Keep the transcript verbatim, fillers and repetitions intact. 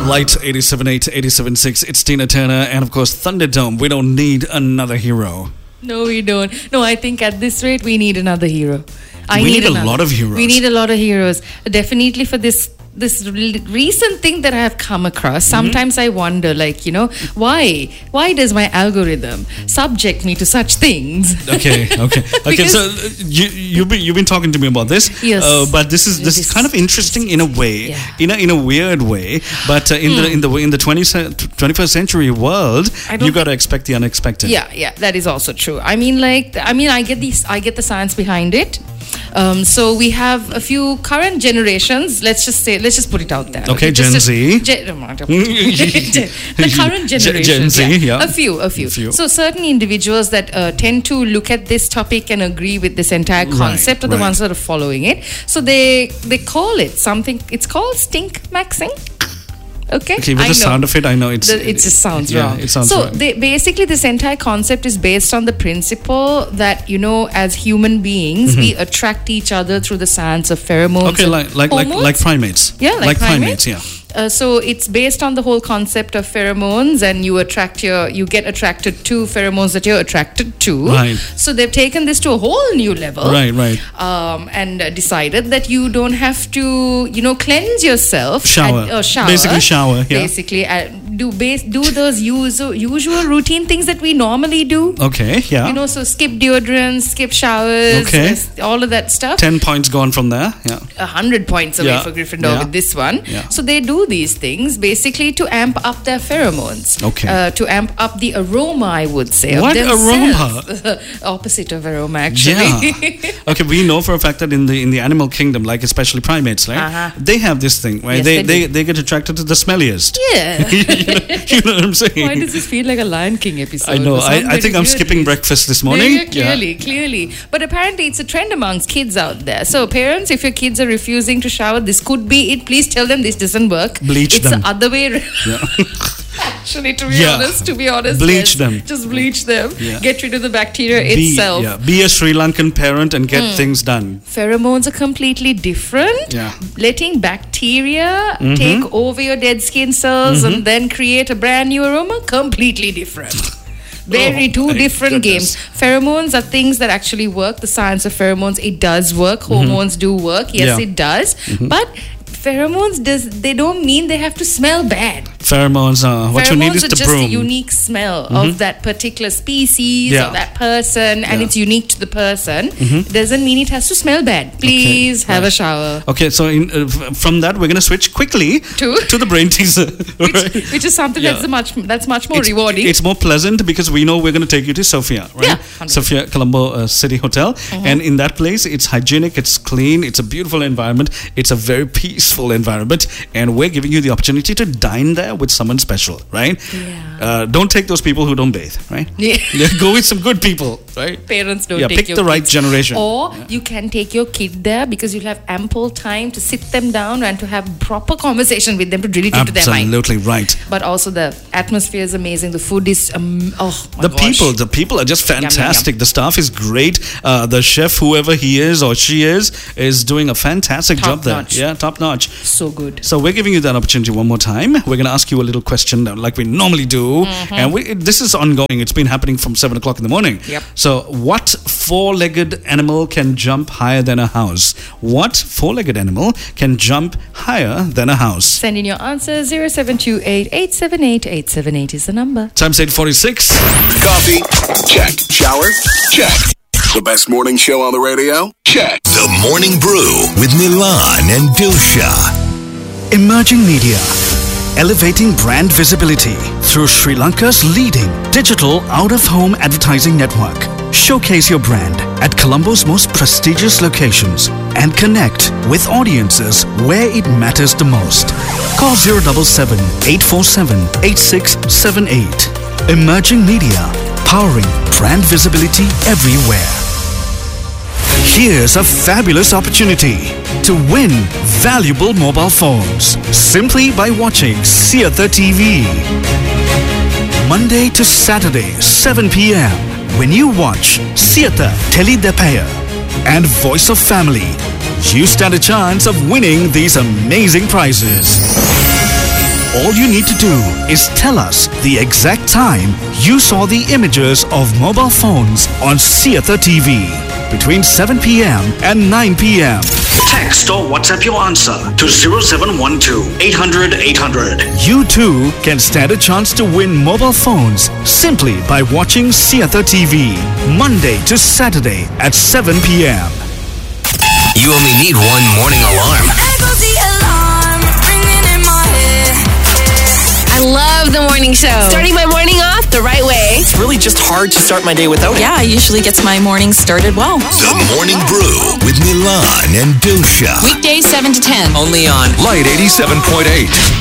Light eighty-seven point eight, eighty-seven point six. It's Tina Turner and of course Thunderdome. We don't need another hero. No, we don't. No, I think at this rate we need another hero. I we need, need a lot of heroes. We need a lot of heroes. Definitely for this this recent thing that I have come across. Sometimes mm-hmm. I wonder, like, you know, why? Why does my algorithm subject me to such things? Okay, okay, okay. So uh, you you've been you've been talking to me about this. Yes. Uh, but this is this, this is kind of interesting in a way, yeah. in a in a weird way. But uh, in mm. the in the in the twenty-first century world, you got to expect the unexpected. Yeah, yeah, that is also true. I mean, like, I mean, I get these, I get the science behind it. Um, so we have a few current generations. Let's just say, let's just put it out there. Okay, okay Gen Z. Gen, the current generation. Gen Z, yeah. yeah. A few, a few, a few. So certain individuals that uh, tend to look at this topic and agree with this entire concept right, are the right. ones that are following it. So they they call it something. It's called stink maxing. Okay, okay, with I the know. sound of it, I know it's... The, it just sounds yeah, wrong. It sounds so wrong. They, basically this entire concept is based on the principle that, you know, as human beings, mm-hmm. we attract each other through the science of pheromones. Okay, like like, like like primates. Yeah, like, like primates. primates, yeah. Uh, so it's based on the whole concept of pheromones, and you attract your, you get attracted to pheromones that you're attracted to. Right. So they've taken this to a whole new level. Right, right. Um, and uh, decided that you don't have to, you know, cleanse yourself. Shower. At, uh, shower. Basically shower, yeah. Basically, uh, do base, do those usual, usual routine things that we normally do. Okay, yeah. You know, so skip deodorant, skip showers, okay. uh, all of that stuff. Ten points gone from there, yeah. A hundred points away yeah. for Gryffindor yeah. with this one. Yeah. So they do these things basically to amp up their pheromones. Okay. Uh, to amp up the aroma, I would say. What of aroma? Opposite of aroma, actually. Yeah. Okay, we know for a fact that in the in the animal kingdom, like especially primates, right? Uh-huh. They have this thing, right? Yes, they, they, they, they get attracted to the smelliest. Yeah. you, know, you know what I'm saying? Why does this feel like a Lion King episode? I know. I, I think I'm skipping breakfast this morning. Yeah, clearly, yeah. clearly. But apparently it's a trend amongst kids out there. So parents, if your kids are refusing to shower, this could be it. Please tell them this doesn't work. Bleach it's them. the other way around. Yeah. Actually, to be yeah. honest, to be honest, bleach yes. them. Just bleach them. Yeah. Get rid of the bacteria be, itself. Yeah. Be a Sri Lankan parent and get mm. things done. Pheromones are completely different. Yeah. Letting bacteria mm-hmm. take over your dead skin cells mm-hmm. and then create a brand new aroma, completely different. Very oh, two different goodness. games. Pheromones are things that actually work. The science of pheromones, it does work. Hormones mm-hmm. do work. Yes, yeah. it does. Mm-hmm. But pheromones does they don't mean they have to smell bad. Pheromones, uh, what pheromones you need is are the just broom. a unique smell mm-hmm. of that particular species yeah. or that person, and yeah. it's unique to the person. Mm-hmm. Doesn't mean it has to smell bad. Please okay. have right. a shower. Okay, so in, uh, f- from that we're going to switch quickly to to the brain teaser, which, right? which is something yeah. that's much that's much more it's, rewarding. It's more pleasant because we know we're going to take you to Sophia, right? Yeah, Sophia Colombo uh, City Hotel, mm-hmm. and in that place it's hygienic, it's clean, it's a beautiful environment, it's a very peaceful environment, and we're giving you the opportunity to dine there with someone special, right? Yeah. Uh, don't take those people who don't bathe, right? Yeah. yeah go with some good people, right? Parents don't yeah, take pick your the right kids. generation. Or yeah. you can take your kid there because you'll have ample time to sit them down and to have proper conversation with them to drill it Absolutely into their mind. Absolutely right. But also the atmosphere is amazing. The food is um, oh my the gosh. people, the people are just fantastic. Yum, yum, yum. The staff is great. Uh, the chef, whoever he is or she is, is doing a fantastic top job there. Notch. Yeah, top notch. So good. So we're giving you that opportunity one more time. We're going to ask you a little question like we normally do, mm-hmm. and we, it, this is ongoing. It's been happening from seven o'clock in the morning. Yep. So, what four-legged animal can jump higher than a house? What four-legged animal can jump higher than a house? Send in your answer. Zero seven two eight eight seven eight eight seven eight is the number. Time's eight forty-six. Coffee? Check. Shower? Check. The best morning show on the radio? Check. The Morning Brew with Milan and Dusha. Emerging Media, elevating brand visibility through Sri Lanka's leading digital out-of-home advertising network. Showcase your brand at Colombo's most prestigious locations and connect with audiences where it matters the most. Call zero seven seven, eight four seven, eight six seven eight. Emerging Media, powering brand visibility everywhere. Here's a fabulous opportunity to win valuable mobile phones simply by watching Siatha T V. Monday to Saturday, seven p.m. when you watch Siatha Telidepaya and Voice of Family, you stand a chance of winning these amazing prizes. All you need to do is tell us the exact time you saw the images of mobile phones on Siatha T V between seven p.m. and nine p.m. Text or WhatsApp your answer to zero seven one two eight hundred eight hundred. You too can stand a chance to win mobile phones simply by watching Siatha T V Monday to Saturday at seven p.m. You only need one morning alarm. I love the morning show. Starting my morning off the right way. It's really just hard to start my day without it. Yeah, I usually gets my morning started well. The Morning Brew with Milan and Dosha. Weekdays seven to ten. Only on Light eighty-seven point eight.